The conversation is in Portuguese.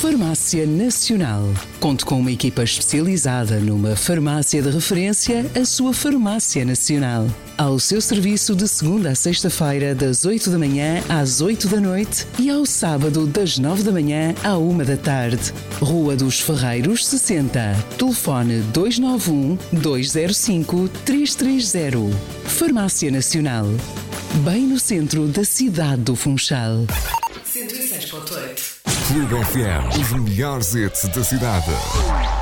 Farmácia Nacional. Conte com uma equipa especializada numa farmácia de referência, a sua Farmácia Nacional. Ao seu serviço de segunda a sexta-feira, das 8 da manhã às 8 da noite e ao sábado, das 9 da manhã à 1 da tarde. Rua dos Ferreiros, 60. Telefone 291-205-330. Farmácia Nacional. Bem no centro da cidade do Funchal. 106.8. Clube FM, os melhores hits da cidade.